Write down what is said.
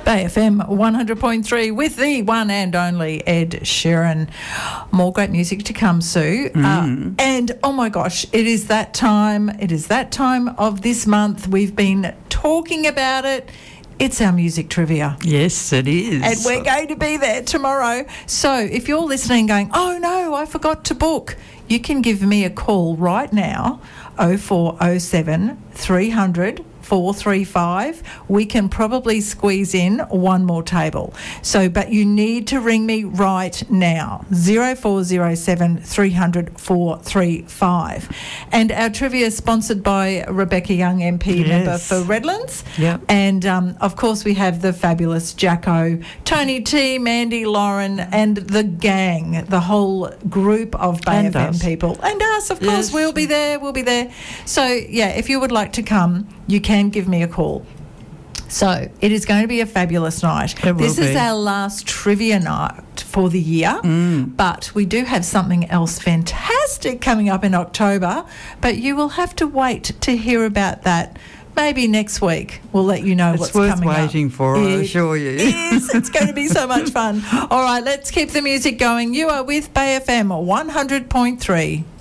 Bay FM 100.3 with the one and only Ed Sheeran. More great music to come, Sue. And oh my gosh, it is that time. It is that time of this month. We've been talking about it. It's our music trivia. Yes, it is. And we're going to be there tomorrow. So if you're listening going, oh no, I forgot to book, you can give me a call right now, 0407 300 435. We can probably squeeze in one more table. So, but you need to ring me right now, 0407 300 435. And our trivia is sponsored by Rebecca Young, MP member for Redlands. Yep. And, of course, we have the fabulous Jacko, Tony T, Mandy, Lauren, and the gang, the whole group of Bay FM people. And us, of course, we'll be there. So, yeah, if you would like to come, you can give me a call. So it is going to be a fabulous night. This is our last trivia night for the year, but we do have something else fantastic coming up in October, but you will have to wait to hear about that. Maybe next week we'll let you know what's coming up. It's worth waiting for, I assure you. It is. It's going to be so much fun. All right, let's keep the music going. You are with Bay FM 100.3.